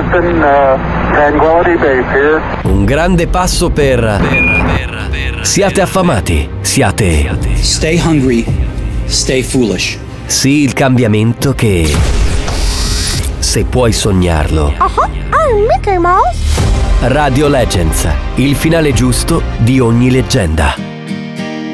Houston, Tranquility Base here. Un grande passo per... Siate affamati, siate... Stay hungry, stay foolish. Sì, il cambiamento che... Se puoi sognarlo. I'm Mickey Mouse. Radio Legends, il finale giusto di ogni leggenda.